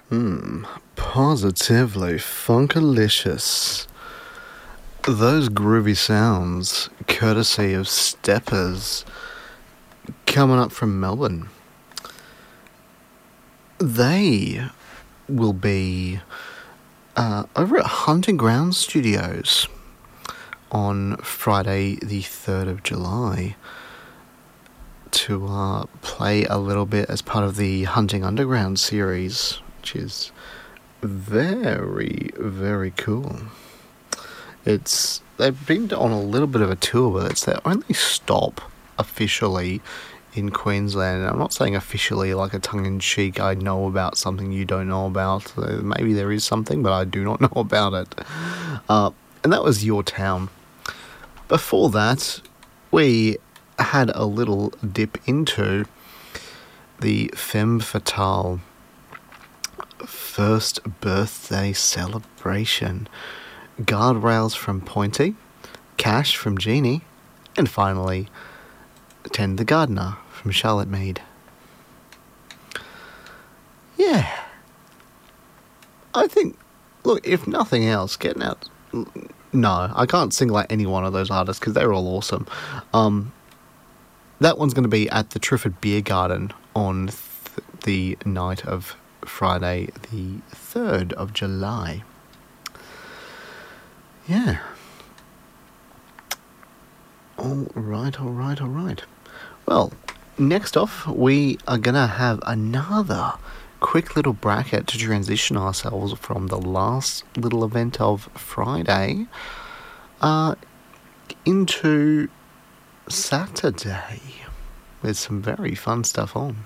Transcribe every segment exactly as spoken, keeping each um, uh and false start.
Hmm, positively funkalicious. Those groovy sounds, courtesy of Steppers, coming up from Melbourne. They will be uh, over at Hunting Grounds Studios on Friday the third of July to uh, play a little bit as part of the Hunting Underground series, which is very, very cool. It's they've been on a little bit of a tour, but it's their only stop officially in Queensland. And I'm not saying officially like a tongue-in-cheek, I know about something you don't know about. Maybe there is something, but I do not know about it. Uh, and that was Your Town. Before that, we had a little dip into the Femme Fatale first birthday celebration. Guardrails from Pointy, Cash from Jeannie, and finally, Tend the Gardener from Charlotte Mead. Yeah. I think, look, if nothing else, getting out... No, I can't single out any one of those artists because they're all awesome. Um, that one's going to be at the Trifford Beer Garden on th- the night of Friday, the third of July. Yeah. All right, all right, all right. Well, next off, we are going to have another quick little bracket to transition ourselves from the last little event of Friday uh, into Saturday with some very fun stuff on.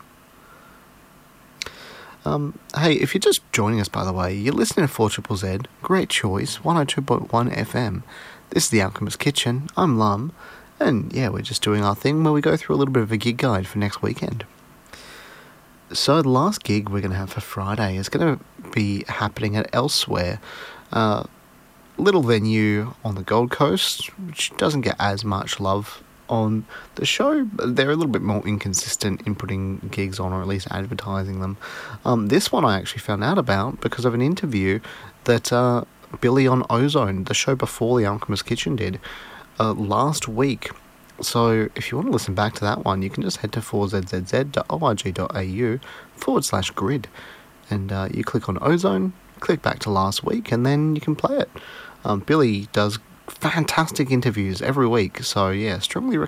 Um, hey, if you're just joining us, by the way, you're listening to four Z Z Z, great choice, one oh two point one F M. This is The Alchemist Kitchen, I'm Lum, and yeah, we're just doing our thing where we go through a little bit of a gig guide for next weekend. So the last gig we're going to have for Friday is going to be happening at Elsewhere, uh, little venue on the Gold Coast, which doesn't get as much love on the show. They're a little bit more inconsistent in putting gigs on, or at least advertising them. Um, this one I actually found out about because of an interview that uh, Billy on Ozone, the show before The Alchemist Kitchen, did uh, last week. So if you want to listen back to that one, you can just head to four z z z dot org dot a u forward slash grid, and uh, you click on Ozone, click back to last week, and then you can play it. Um, Billy does fantastic interviews every week, so yeah, strongly recommend